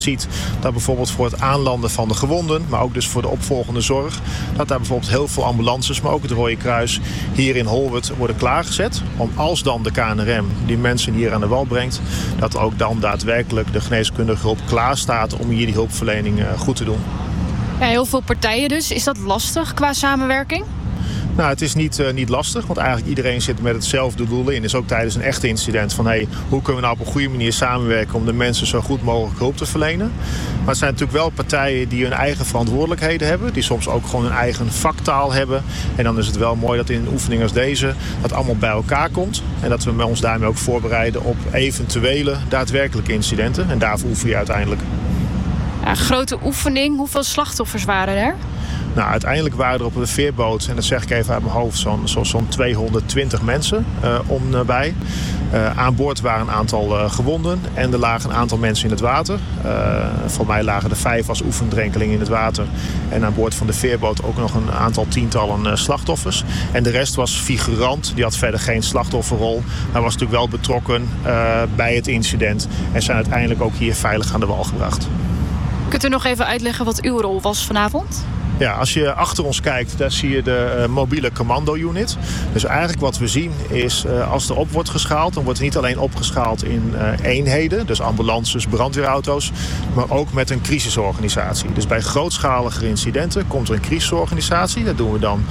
ziet dat bijvoorbeeld voor het aanlanden van de gewonden, maar ook dus voor de opvolgende zorg, dat daar bijvoorbeeld heel veel ambulances, maar ook het Rode Kruis hier in Holwert worden klaargezet. Om als dan de KNRM die mensen hier aan de wal brengt, dat ook dan daadwerkelijk de geneeskundige hulp klaar staat om hier die hulpverlening goed te doen. Ja, heel veel partijen dus. Is dat lastig qua samenwerking? Nou, het is niet lastig, want eigenlijk iedereen zit met hetzelfde doel in. Dus ook tijdens een echt incident van hoe kunnen we nou op een goede manier samenwerken om de mensen zo goed mogelijk hulp te verlenen. Maar het zijn natuurlijk wel partijen die hun eigen verantwoordelijkheden hebben, die soms ook gewoon hun eigen vaktaal hebben. En dan is het wel mooi dat in een oefening als deze dat allemaal bij elkaar komt. En dat we ons daarmee ook voorbereiden op eventuele daadwerkelijke incidenten. En daarvoor oefen je uiteindelijk. Ja, grote oefening. Hoeveel slachtoffers waren er? Nou, uiteindelijk waren er op de veerboot, en dat zeg ik even uit mijn hoofd, zo'n 220 mensen om nabij. Aan boord waren een aantal gewonden en er lagen een aantal mensen in het water. Voor mij lagen er 5 als oefendrenkeling in het water. En aan boord van de veerboot ook nog een aantal tientallen slachtoffers. En de rest was figurant, die had verder geen slachtofferrol, maar was natuurlijk wel betrokken bij het incident. En zijn uiteindelijk ook hier veilig aan de wal gebracht. Kunt u nog even uitleggen wat uw rol was vanavond? Ja, als je achter ons kijkt, daar zie je de mobiele commando-unit. Dus eigenlijk wat we zien is, als er op wordt geschaald, dan wordt er niet alleen opgeschaald in eenheden, dus ambulances, brandweerauto's, maar ook met een crisisorganisatie. Dus bij grootschalige incidenten komt er een crisisorganisatie. Dat doen we dan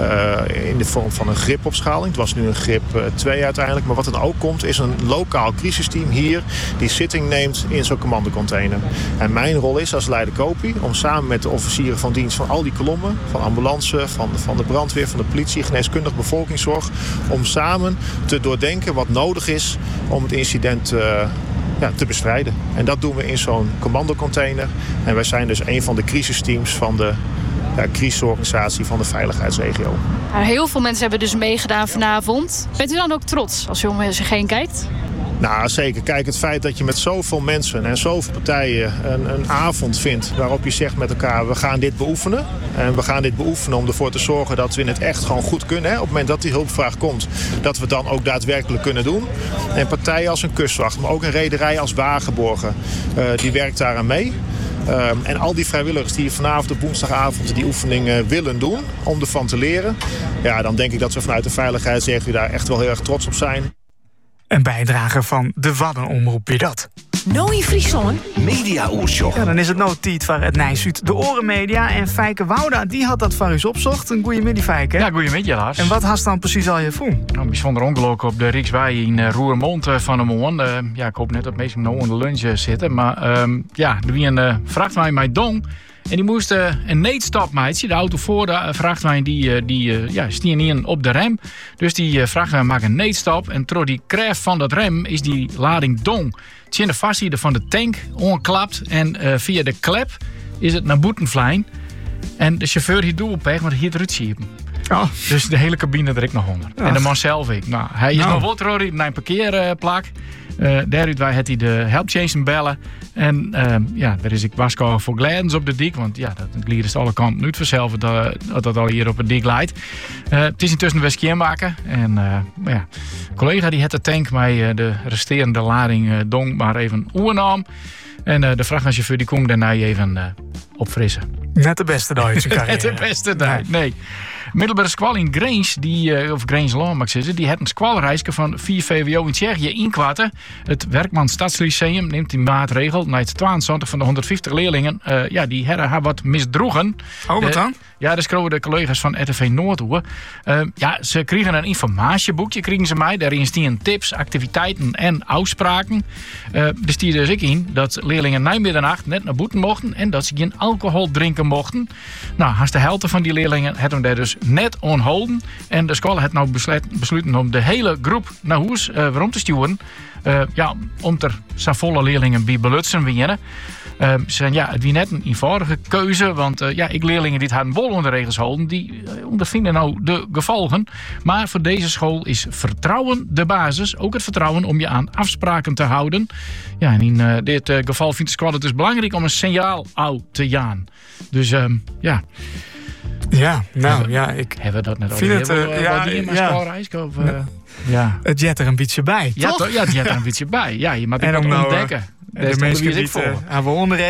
in de vorm van een gripopschaling. Het was nu een grip 2 uiteindelijk. Maar wat er dan ook komt, is een lokaal crisisteam hier die zitting neemt in zo'n commandocontainer. En mijn rol is als leider Kopie om samen met de officieren van dienst van al die kolommen, van ambulance, van de brandweer, van de politie, geneeskundig bevolkingszorg, om samen te doordenken wat nodig is om het incident te bestrijden. En dat doen we in zo'n commandocontainer. En wij zijn dus een van de crisisteams van de crisisorganisatie van de veiligheidsregio. Heel veel mensen hebben dus meegedaan vanavond. Bent u dan ook trots als u om zich heen kijkt? Nou, zeker. Kijk, het feit dat je met zoveel mensen en zoveel partijen een avond vindt waarop je zegt met elkaar, we gaan dit beoefenen. En we gaan dit beoefenen om ervoor te zorgen dat we in het echt gewoon goed kunnen. Hè? Op het moment dat die hulpvraag komt, dat we het dan ook daadwerkelijk kunnen doen. En partijen als een kustwacht, maar ook een rederij als Wagenborgen, die werkt daaraan mee. En al die vrijwilligers die vanavond op woensdagavond die oefening willen doen om ervan te leren. Ja, dan denk ik dat we vanuit de veiligheidsregio daar echt wel heel erg trots op zijn. Een bijdrage van de Waddenomroep weer dat. Nooi Friesland. Media-oortjoch. Ja, dan is het nou tijd voor het Nijsuut de Orenmedia. En Fijke Wouda, die had dat voor u opzocht. Een goeiemiddag, Fijke. Ja, goeiemiddag, Lars. En wat had dan precies al je voen? Een bijzonder ongeluk op de Rijkswei in Roermond van de morgen. Ik hoop net dat mensen nog onder de lunch zitten. Maar er wie een vrachtwagen met dong. En die moest een neetstap maken. De auto voor de vrachtwagen die stien in op de rem. Dus die vrachtwagen maakt een neetstap. En door die kracht van dat rem is die lading dong. Het zit vast hier van de tank onklapt. En via de klep is het naar boetenvlein. En de chauffeur hier doet op weg, maar hier eruit schiepen. Oh. Dus de hele cabine er ik nog onder. En de man zelf ik. Nou, hij is nog wat rood naar een parkeerplak. Daaruit had hij de helpchain bellen. En daar is ik wasko voor gladens op de dik. Want ja, dat glied is alle kanten uit vanzelf dat al hier op het dik leidt. Het is intussen een keer maken. En een collega die had de tank met de resterende lading dong maar even oernam. En de vrachtwagenchauffeur die kon daarna even opfrissen. Net de beste dag in zijn carrière. Net de beste dag, nee. Middelbare squal in Grange, of Grange Law, mag ik zeggen, die had een squalreisje van 4 VWO in Tsjechië inkwarten. Het Werkman Stadslyceum neemt die maatregel. Na het 22 van de 150 leerlingen, die hadden haar wat misdroegen. Oh, wat dan? Ja, dat schreven de collega's van RTV Noord hoor. Ze kregen een informatieboekje, kregen ze mij. Daarin staan tips, activiteiten en afspraken. Er stier dus ik in dat leerlingen na middernacht net naar boeten mochten en dat ze geen alcohol drinken mochten. Nou, haast de helft van die leerlingen hadden daar dus net onholden. En de school had nou besloten om de hele groep naar huis waarom te sturen. Om er zo volle leerlingen bij belutsen winnen. Ze zijn het wie net een eenvoudige keuze. Want ik leerlingen die het hadden wel onder de regels houden, die ondervinden nou de gevolgen. Maar voor deze school is vertrouwen de basis. Ook het vertrouwen om je aan afspraken te houden. Ja, en in dit geval vindt de school het dus belangrijk om een signaal uit te gaan. Dus Ja, nou ja, ik hebben we dat net al vind het het jet er een beetje bij. Ja, het jet er een beetje bij. Ja, je moet het En om nou, ontdekken. de mensen die ik voor. aan wonderen